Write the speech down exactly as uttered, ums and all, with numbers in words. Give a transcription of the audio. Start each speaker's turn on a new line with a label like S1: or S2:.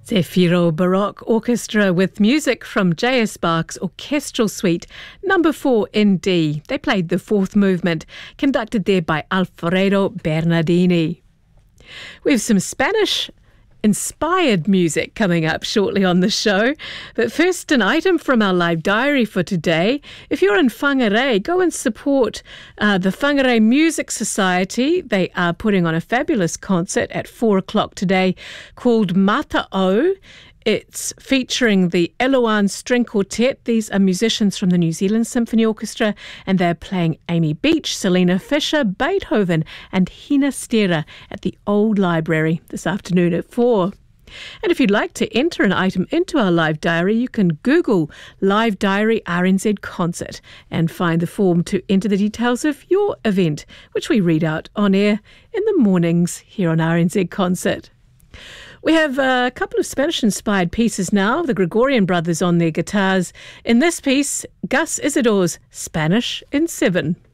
S1: Zefiro Baroque Orchestra with music from J S Bach's Orchestral Suite number four in D. They played the fourth movement, conducted there by Alfredo Bernardini. We have some Spanish inspired music coming up shortly on the show. But first, an item from our live diary for today. If you're in Whangarei, go and support uh, the Whangarei Music Society. They are putting on a fabulous concert at four o'clock today called Mata'o. It's featuring the Eloan String Quartet. These are musicians from the New Zealand Symphony Orchestra, and they're playing Amy Beach, Selena Fisher, Beethoven, and Hina Stera at the Old Library this afternoon at four. And if you'd like to enter an item into our live diary, you can Google Live Diary R N Z Concert and find the form to enter the details of your event, which we read out on air in the mornings here on R N Z Concert. We have a couple of Spanish-inspired pieces now, the Gregorian brothers on their guitars. In this piece, Gus Isidore's Spanish in Seven.